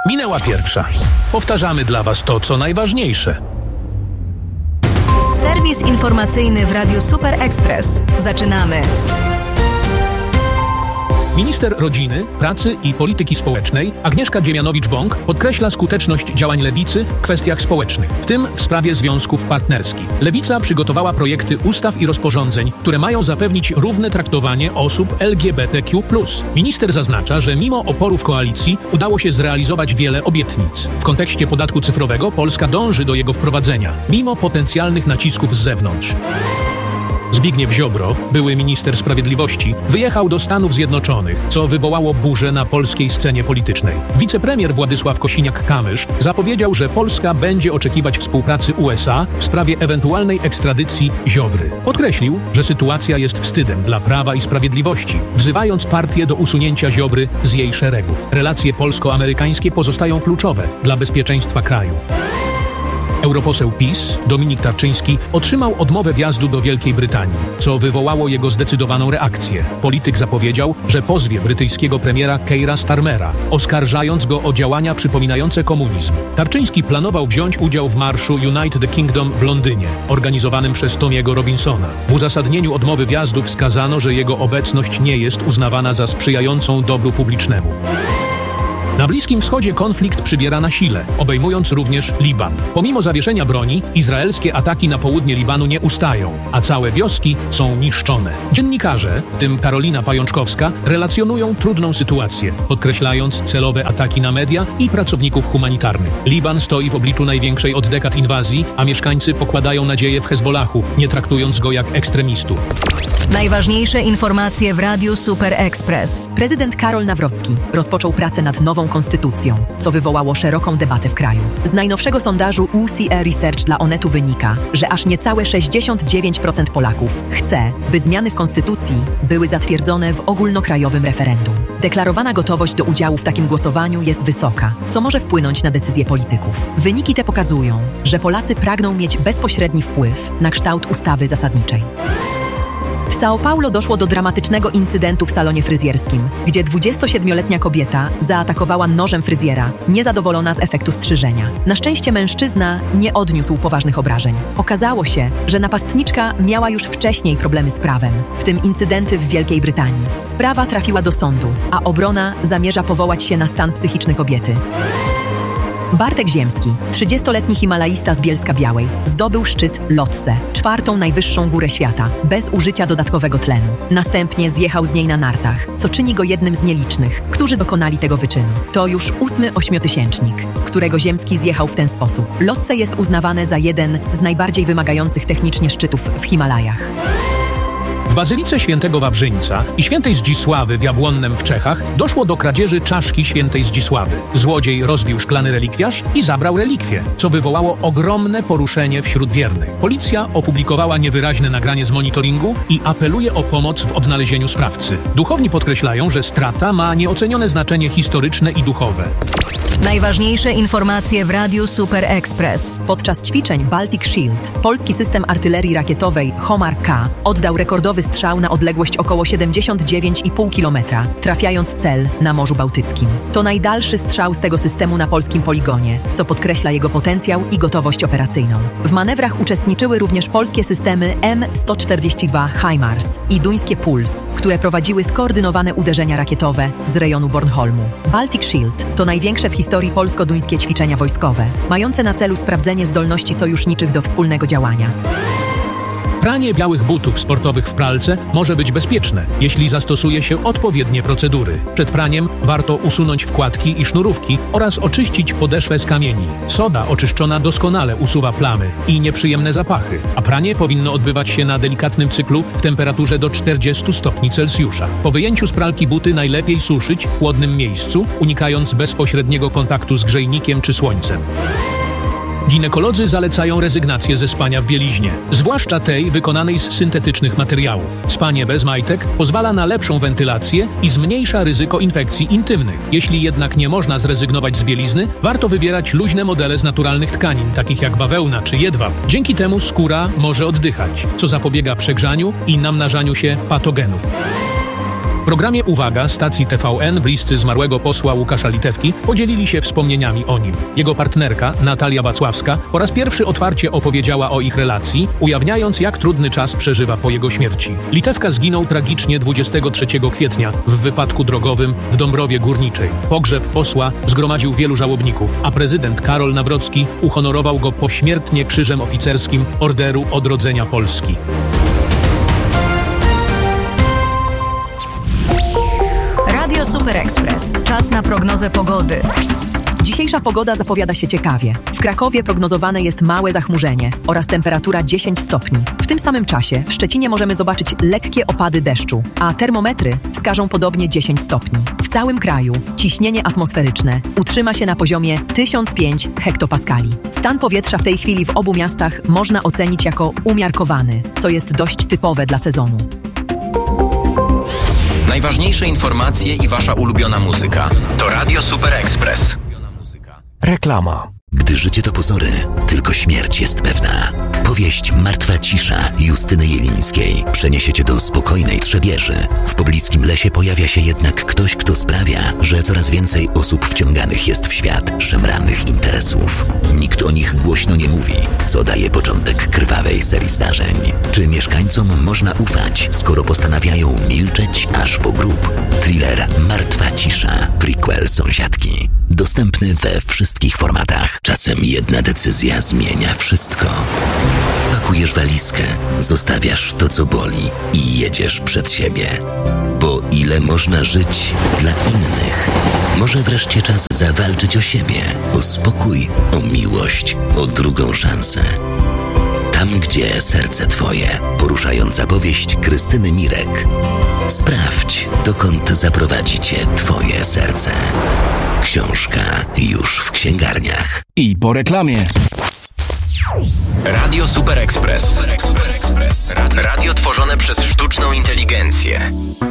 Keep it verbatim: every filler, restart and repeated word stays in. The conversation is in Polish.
Minęła pierwsza. Powtarzamy dla Was to, co najważniejsze. Serwis informacyjny w Radiu Super Express. Zaczynamy. Minister Rodziny, Pracy i Polityki Społecznej Agnieszka Dziemianowicz-Bąk podkreśla skuteczność działań Lewicy w kwestiach społecznych, w tym w sprawie związków partnerskich. Lewica przygotowała projekty ustaw i rozporządzeń, które mają zapewnić równe traktowanie osób L G B T Q plus. Minister zaznacza, że mimo oporów koalicji udało się zrealizować wiele obietnic. W kontekście podatku cyfrowego Polska dąży do jego wprowadzenia, mimo potencjalnych nacisków z zewnątrz. Zbigniew Ziobro, były minister sprawiedliwości, wyjechał do Stanów Zjednoczonych, co wywołało burzę na polskiej scenie politycznej. Wicepremier Władysław Kosiniak-Kamysz zapowiedział, że Polska będzie oczekiwać współpracy U S A w sprawie ewentualnej ekstradycji Ziobry. Podkreślił, że sytuacja jest wstydem dla Prawa i Sprawiedliwości, wzywając partię do usunięcia Ziobry z jej szeregów. Relacje polsko-amerykańskie pozostają kluczowe dla bezpieczeństwa kraju. Europoseł PiS, Dominik Tarczyński, otrzymał odmowę wjazdu do Wielkiej Brytanii, co wywołało jego zdecydowaną reakcję. Polityk zapowiedział, że pozwie brytyjskiego premiera Keira Starmera, oskarżając go o działania przypominające komunizm. Tarczyński planował wziąć udział w marszu Unite the Kingdom w Londynie, organizowanym przez Tomiego Robinsona. W uzasadnieniu odmowy wjazdu wskazano, że jego obecność nie jest uznawana za sprzyjającą dobru publicznemu. Na Bliskim Wschodzie konflikt przybiera na sile, obejmując również Liban. Pomimo zawieszenia broni, izraelskie ataki na południe Libanu nie ustają, a całe wioski są niszczone. Dziennikarze, w tym Karolina Pajączkowska, relacjonują trudną sytuację, podkreślając celowe ataki na media i pracowników humanitarnych. Liban stoi w obliczu największej od dekad inwazji, a mieszkańcy pokładają nadzieję w Hezbollahu, nie traktując go jak ekstremistów. Najważniejsze informacje w Radiu Super Express. Prezydent Karol Nawrocki rozpoczął pracę nad nową konstytucją, co wywołało szeroką debatę w kraju. Z najnowszego sondażu U C A Research dla Onetu wynika, że aż niecałe sześćdziesiąt dziewięć procent Polaków chce, by zmiany w konstytucji były zatwierdzone w ogólnokrajowym referendum. Deklarowana gotowość do udziału w takim głosowaniu jest wysoka, co może wpłynąć na decyzje polityków. Wyniki te pokazują, że Polacy pragną mieć bezpośredni wpływ na kształt ustawy zasadniczej. W São Paulo doszło do dramatycznego incydentu w salonie fryzjerskim, gdzie dwudziestosiedmioletnia kobieta zaatakowała nożem fryzjera, niezadowolona z efektu strzyżenia. Na szczęście mężczyzna nie odniósł poważnych obrażeń. Okazało się, że napastniczka miała już wcześniej problemy z prawem, w tym incydenty w Wielkiej Brytanii. Sprawa trafiła do sądu, a obrona zamierza powołać się na stan psychiczny kobiety. Bartek Ziemski, trzydziestoletni himalaista z Bielska-Białej, zdobył szczyt Lhotse, czwartą najwyższą górę świata, bez użycia dodatkowego tlenu. Następnie zjechał z niej na nartach, co czyni go jednym z nielicznych, którzy dokonali tego wyczynu. To już ósmy ośmiotysięcznik, z którego Ziemski zjechał w ten sposób. Lhotse jest uznawane za jeden z najbardziej wymagających technicznie szczytów w Himalajach. W Bazylice Świętego Wawrzyńca i Świętej Zdzisławy w Jabłonnem w Czechach doszło do kradzieży czaszki Świętej Zdzisławy. Złodziej rozbił szklany relikwiarz i zabrał relikwię, co wywołało ogromne poruszenie wśród wiernych. Policja opublikowała niewyraźne nagranie z monitoringu i apeluje o pomoc w odnalezieniu sprawcy. Duchowni podkreślają, że strata ma nieocenione znaczenie historyczne i duchowe. Najważniejsze informacje w Radiu Super Express. Podczas ćwiczeń Baltic Shield polski system artylerii rakietowej Homar-K oddał rekordowy strzał na odległość około siedemdziesiąt dziewięć i pół kilometra, trafiając cel na Morzu Bałtyckim. To najdalszy strzał z tego systemu na polskim poligonie, co podkreśla jego potencjał i gotowość operacyjną. W manewrach uczestniczyły również polskie systemy M sto czterdzieści dwa HIMARS i duńskie Puls, które prowadziły skoordynowane uderzenia rakietowe z rejonu Bornholmu. Baltic Shield to największe w historii polsko-duńskie ćwiczenia wojskowe, mające na celu sprawdzenie zdolności sojuszniczych do wspólnego działania. Pranie białych butów sportowych w pralce może być bezpieczne, jeśli zastosuje się odpowiednie procedury. Przed praniem warto usunąć wkładki i sznurówki oraz oczyścić podeszwę z kamieni. Soda oczyszczona doskonale usuwa plamy i nieprzyjemne zapachy, a pranie powinno odbywać się na delikatnym cyklu w temperaturze do czterdziestu stopni Celsjusza. Po wyjęciu z pralki buty najlepiej suszyć w chłodnym miejscu, unikając bezpośredniego kontaktu z grzejnikiem czy słońcem. Ginekolodzy zalecają rezygnację ze spania w bieliźnie, zwłaszcza tej wykonanej z syntetycznych materiałów. Spanie bez majtek pozwala na lepszą wentylację i zmniejsza ryzyko infekcji intymnych. Jeśli jednak nie można zrezygnować z bielizny, warto wybierać luźne modele z naturalnych tkanin, takich jak bawełna czy jedwab. Dzięki temu skóra może oddychać, co zapobiega przegrzaniu i namnażaniu się patogenów. W programie Uwaga stacji T V N bliscy zmarłego posła Łukasza Litewki podzielili się wspomnieniami o nim. Jego partnerka, Natalia Wacławska, po raz pierwszy otwarcie opowiedziała o ich relacji, ujawniając, jak trudny czas przeżywa po jego śmierci. Litewka zginął tragicznie dwudziestego trzeciego kwietnia w wypadku drogowym w Dąbrowie Górniczej. Pogrzeb posła zgromadził wielu żałobników, a prezydent Karol Nawrocki uhonorował go pośmiertnie Krzyżem Oficerskim Orderu Odrodzenia Polski. Radio Super Express. Czas na prognozę pogody. Dzisiejsza pogoda zapowiada się ciekawie. W Krakowie prognozowane jest małe zachmurzenie oraz temperatura dziesięć stopni. W tym samym czasie w Szczecinie możemy zobaczyć lekkie opady deszczu, a termometry wskażą podobnie dziesięć stopni. W całym kraju ciśnienie atmosferyczne utrzyma się na poziomie tysiąc pięć hektopaskali. Stan powietrza w tej chwili w obu miastach można ocenić jako umiarkowany, co jest dość typowe dla sezonu. Najważniejsze informacje i wasza ulubiona muzyka to Radio Super Express. Reklama. Gdy życie to pozory, tylko śmierć jest pewna. Powieść Martwa cisza Justyny Jelińskiej przeniesie cię do spokojnej Trzebieży. W pobliskim lesie pojawia się jednak ktoś, kto sprawia, że coraz więcej osób wciąganych jest w świat szemranych interesów. Nikt o nich głośno nie mówi, co daje początek krwawej serii zdarzeń. Czy mieszkańcom można ufać, skoro postanawiają milczeć aż po grób? Thriller Martwa cisza, prequel Sąsiadki. Dostępny we wszystkich formatach. Czasem jedna decyzja zmienia wszystko. Pakujesz walizkę, zostawiasz to, co boli i jedziesz przed siebie. Bo ile można żyć dla innych? Może wreszcie czas zawalczyć o siebie, o spokój, o miłość, o drugą szansę. Tam, gdzie serce twoje. Poruszająca powieść Krystyny Mirek. Sprawdź, dokąd zaprowadzi cię twoje serce. Książka już w księgarniach. I po reklamie. Radio Super Express. Radio tworzone przez sztuczną inteligencję.